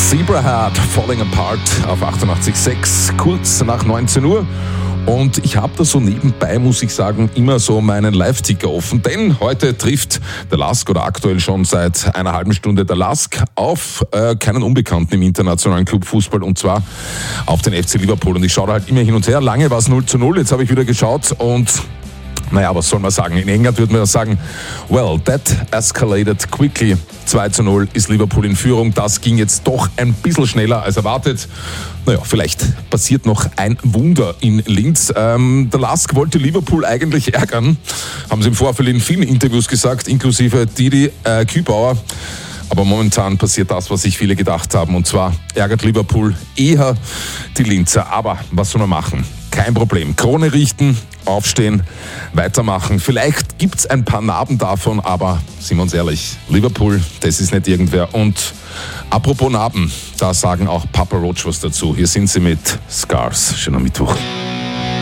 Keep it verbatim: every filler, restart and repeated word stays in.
Zebrahead, Falling Apart auf achtundachtzig Komma sechs, kurz nach neunzehn Uhr. Und ich habe da so nebenbei, muss ich sagen, immer so meinen Live-Ticker offen, denn heute trifft der Lask oder aktuell schon seit einer halben Stunde der Lask auf äh, keinen Unbekannten im internationalen Clubfußball, und zwar auf den F C Liverpool. Und ich schaue da halt immer hin und her. Lange war es null zu null, jetzt habe ich wieder geschaut und naja, was soll man sagen? In England würde man sagen, well, that escalated quickly. zwei zu null ist Liverpool in Führung. Das ging jetzt doch ein bisschen schneller als erwartet. Naja, vielleicht passiert noch ein Wunder in Linz. Ähm, der Lask wollte Liverpool eigentlich ärgern, haben sie im Vorfeld in vielen Interviews gesagt, inklusive Didi äh, Kübauer. Aber momentan passiert das, was sich viele gedacht haben, und zwar ärgert Liverpool eher die Linzer. Aber was soll man machen? Kein Problem. Krone richten, aufstehen, weitermachen. Vielleicht gibt's ein paar Narben davon, aber sind wir uns ehrlich, Liverpool, das ist nicht irgendwer. Und apropos Narben, da sagen auch Papa Roach was dazu. Hier sind sie mit Scars. Schöner Mittwoch.